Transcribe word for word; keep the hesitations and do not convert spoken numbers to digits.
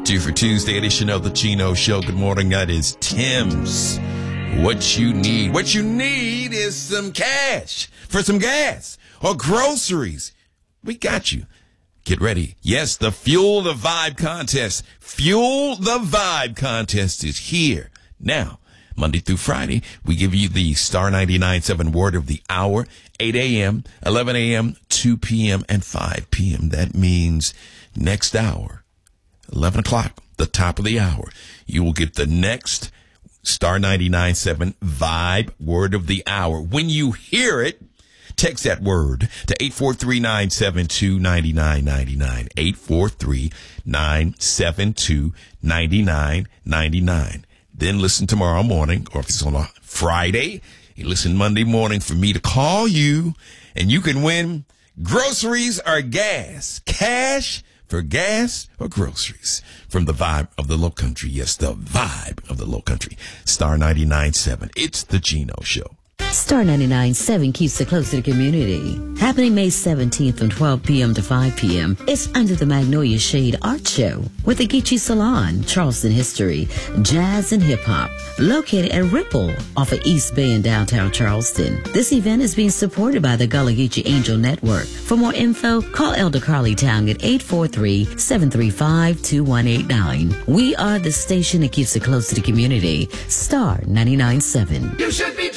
Due for Tuesday edition of the Chino Show. Good morning. That is Tim's. What you need. What you need is some cash for some gas or groceries. We got you. Get ready. Yes, the Fuel the Vibe contest. Fuel the Vibe contest is here. Now, Monday through Friday, we give you the Star ninety-nine point seven word of the hour, eight a.m., eleven a.m., two p.m., and five p.m. That means next hour, eleven o'clock, the top of the hour, you will get the next Star ninety-nine point seven Vibe word of the hour. When you hear it, text that word to eight four three, nine seven two, nine nine nine nine, eight four three, nine seven two, nine nine nine nine. Then listen tomorrow morning, or if it's on a Friday, you listen Monday morning for me to call you, and you can win groceries or gas, cash for gas or groceries from the Vibe of the Low Country. Yes, the Vibe of the Low Country. Star ninety-nine point seven. It's the Chino Show. Star ninety-nine point seven keeps it close to the community. Happening May seventeenth from twelve p.m. to five p.m. It's Under the Magnolia Shade Art Show with the Geechee Salon, Charleston history, jazz and hip hop. Located at Ripple off of East Bay in downtown Charleston. This event is being supported by the Gullah Geechee Angel Network. For more info, call Elder Carly Towne at eight four three, seven three five, two one eight nine. We are the station that keeps it close to the community. Star ninety-nine point seven. You should be